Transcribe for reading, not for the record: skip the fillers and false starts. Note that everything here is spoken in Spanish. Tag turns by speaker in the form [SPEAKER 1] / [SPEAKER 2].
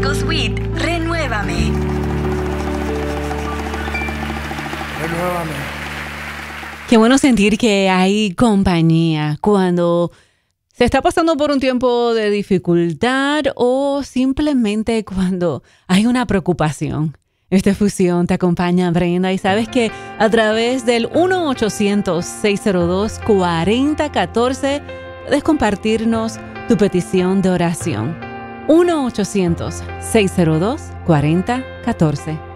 [SPEAKER 1] Marcos Witt, Renuévame.
[SPEAKER 2] Renuévame.
[SPEAKER 3] Qué bueno sentir que hay compañía cuando se está pasando por un tiempo de dificultad o simplemente cuando hay una preocupación. Esta fusión te acompaña Brenda y sabes que a través del 1-800-602-4014 puedes compartirnos tu petición de oración. 1-800-602-4014.